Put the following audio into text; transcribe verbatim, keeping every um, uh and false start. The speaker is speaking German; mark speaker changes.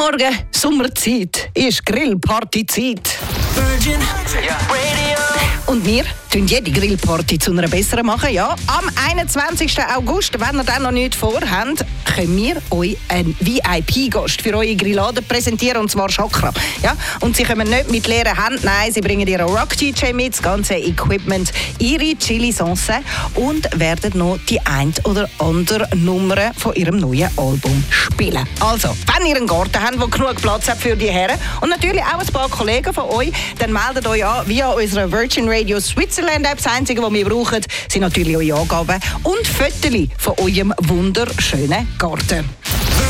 Speaker 1: Morgen, Sommerzeit, ist Grillpartyzeit.
Speaker 2: Virgin Radio.
Speaker 1: Und wir tun jede Grillparty zu einer besseren machen. Ja, am einundzwanzigsten August, wenn ihr dann noch nicht vorhabt, können wir euch einen V I P-Gast für eure Grillade präsentieren, und zwar Chakra. Ja, und sie kommen nicht mit leeren Händen, nein, sie bringen ihren Rock-D J mit, das ganze Equipment, ihre Chili-Sauce und werden noch die ein oder andere Nummer von ihrem neuen Album spielen. Also, wenn ihr einen Garten habt, der genug Platz hat für die Herren und natürlich auch ein paar Kollegen von euch, dann meldet euch an via unserer Virgin Radio Switzerland App. Das Einzige, was wir brauchen, sind natürlich eure Angaben und Fotos von eurem wunderschönen Garten.